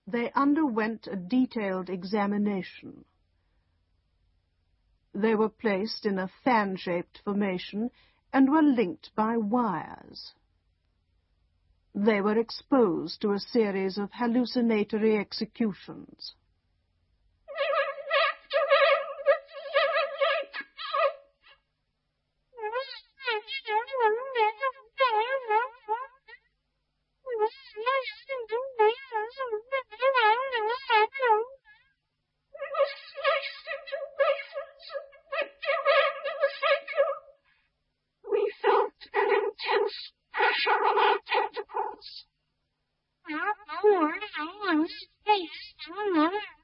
They underwent a detailed examination. They were placed in a fan-shaped formation and were linked by wires. They were exposed to a series of hallucinatory executions. We felt an intense pressure on our tentacles.